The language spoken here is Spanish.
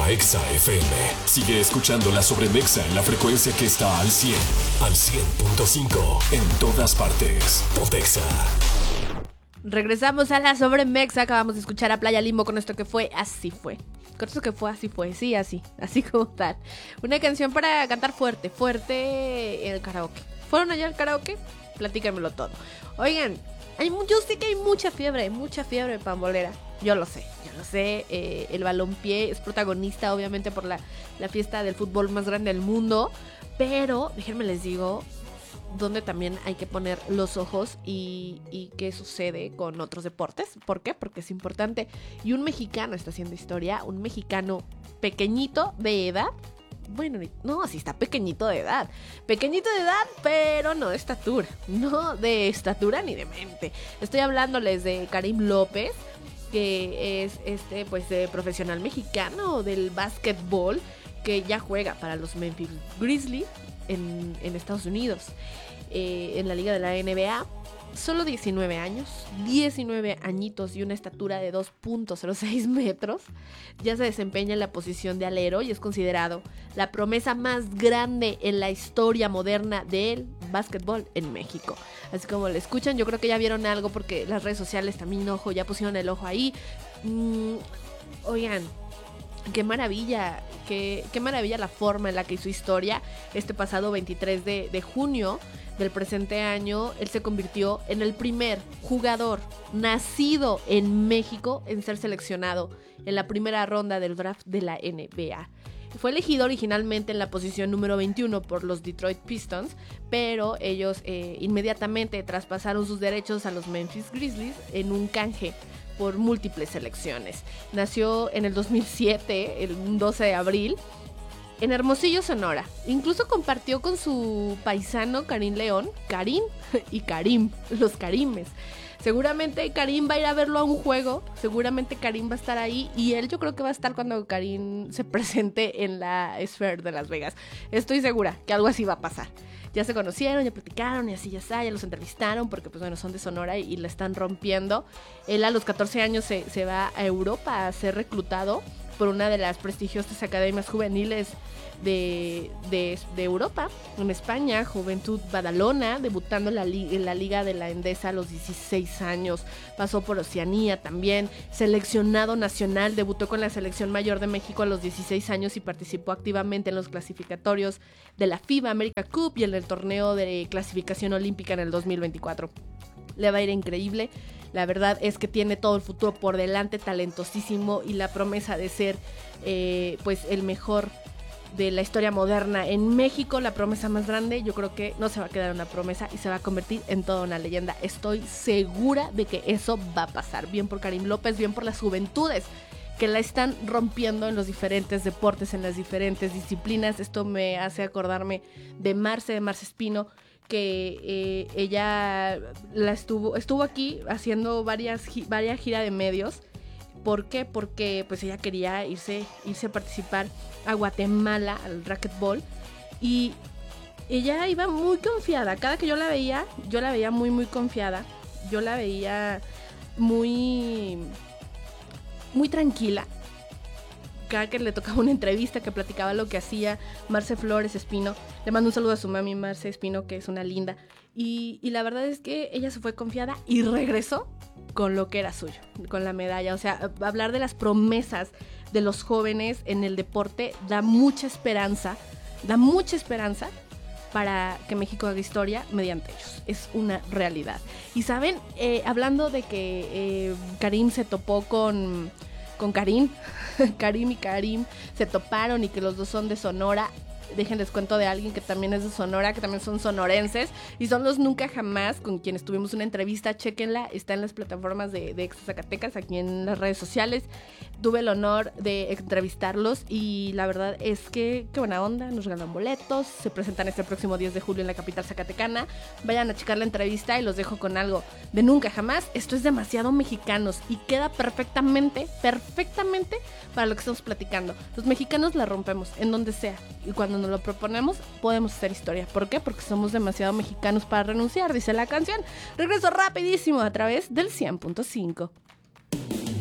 a Exa FM. Sigue escuchando La Sobremexa en la frecuencia que está al 100, al 100.5, en todas partes. Pontexa. Regresamos a La Sobremexa. Acabamos de escuchar a Playa Limbo con esto que fue Así Fue. Con esto que fue Así Fue, sí, así como tal. Una canción para cantar fuerte en el karaoke. ¿Fueron allá al karaoke? Platícamelo todo. Oigan, yo sé que hay mucha fiebre pambolera. Yo lo sé. El balompié es protagonista, obviamente, por la fiesta del fútbol más grande del mundo. Pero, déjenme les digo, donde también hay que poner los ojos y qué sucede con otros deportes. ¿Por qué? Porque es importante. Y un mexicano está haciendo historia, un mexicano pequeñito de edad. Bueno, no, sí está pequeñito de edad, pero no de estatura, ni de mente. Estoy hablándoles de Karim López, que es profesional mexicano del básquetbol, que ya juega para los Memphis Grizzlies en Estados Unidos, en la liga de la NBA. Solo 19 años, 19 añitos y una estatura de 2.06 metros. Ya se desempeña en la posición de alero y es considerado la promesa más grande en la historia moderna del básquetbol en México. Así como lo escuchan, yo creo que ya vieron algo porque las redes sociales también, ya pusieron el ojo ahí. Oigan, qué maravilla la forma en la que hizo historia. Este pasado 23 de junio del presente año, él se convirtió en el primer jugador nacido en México en ser seleccionado en la primera ronda del draft de la NBA. Fue elegido originalmente en la posición número 21 por los Detroit Pistons, pero ellos inmediatamente traspasaron sus derechos a los Memphis Grizzlies en un canje por múltiples selecciones. Nació en el 2007, el 12 de abril, en Hermosillo, Sonora. Incluso compartió con su paisano Karim León, los Karimes. Seguramente Karim va a ir a verlo a un juego, seguramente Karim va a estar ahí, y él yo creo que va a estar cuando Karim se presente en la Sphere de Las Vegas. Estoy segura que algo así va a pasar. Ya se conocieron, ya platicaron y así ya está, ya los entrevistaron porque son de Sonora y la están rompiendo. Él a los 14 años se va a Europa a ser reclutado por una de las prestigiosas academias juveniles de Europa, en España, Juventud Badalona, debutando en la Liga de la Endesa a los 16 años. Pasó por Oceanía también, seleccionado nacional, debutó con la selección mayor de México a los 16 años y participó activamente en los clasificatorios de la FIBA America Cup y en el torneo de clasificación olímpica en el 2024. Le va a ir increíble. La verdad es que tiene todo el futuro por delante, talentosísimo y la promesa de ser el mejor de la historia moderna en México, la promesa más grande. Yo creo que no se va a quedar una promesa y se va a convertir en toda una leyenda. Estoy segura de que eso va a pasar. Bien por Karim López, bien por las juventudes que la están rompiendo en los diferentes deportes, en las diferentes disciplinas. Esto me hace acordarme de Marce Espino, que ella estuvo aquí haciendo varias giras de medios. ¿Por qué? Porque pues ella quería irse a participar a Guatemala al racquetball y ella iba muy confiada. Cada que yo la veía muy muy confiada. Yo la veía muy muy tranquila. Cada que le tocaba una entrevista, que platicaba lo que hacía Marce Flores Espino, le mando un saludo a su mami Marce Espino, que es una linda, y la verdad es que ella se fue confiada y regresó con lo que era suyo, con la medalla. O sea, hablar de las promesas de los jóvenes en el deporte da mucha esperanza para que México haga historia mediante ellos. Es una realidad. Y saben, hablando de que Karim se topó con Karim, Karim y Karim se toparon y que los dos son de Sonora. Déjenles cuento de alguien que también es de Sonora, que también son sonorenses y son los Nunca Jamás, con quienes tuvimos una entrevista. Chéquenla, está en las plataformas de Exa Zacatecas, aquí en las redes sociales. Tuve el honor de entrevistarlos y la verdad es que qué buena onda, nos regalan boletos, se presentan este próximo 10 de julio en la capital zacatecana. Vayan a checar la entrevista y los dejo con algo de Nunca Jamás. Esto es demasiado mexicanos y queda perfectamente para lo que estamos platicando. Los mexicanos la rompemos en donde sea y cuando nos lo proponemos podemos hacer historia. ¿Por qué? Porque somos demasiado mexicanos para renunciar, dice la canción. Regreso rapidísimo a través del 100.5.